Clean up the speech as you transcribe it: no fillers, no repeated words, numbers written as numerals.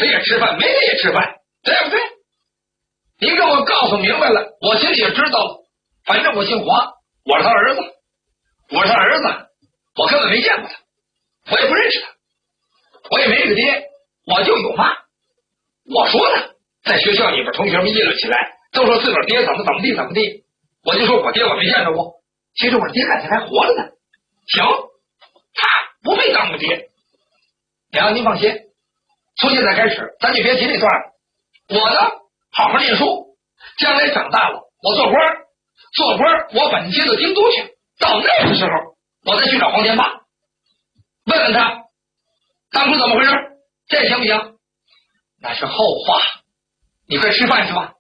谁也吃饭，没人也吃饭，对不对？你给我告诉明白了，我心里也知道了。反正我姓黄，我是他儿子，我是他儿子，我根本没见过他，我也不认识他，我也没个爹，我就有妈。我说呢，在学校里边，同学们议论起来，都说自个儿爹怎么地，我就说我爹我没见着过，其实我爹看起来还活着呢。行，他不配当我爹。娘，您放心，从现在开始，咱就别提这段了。我呢，好好念书，将来长大了，我做官，我本亲到京都去。到那个时候，我再去找黄天霸，问问他当初怎么回事，这行不行？那是后话。你快吃饭去吧。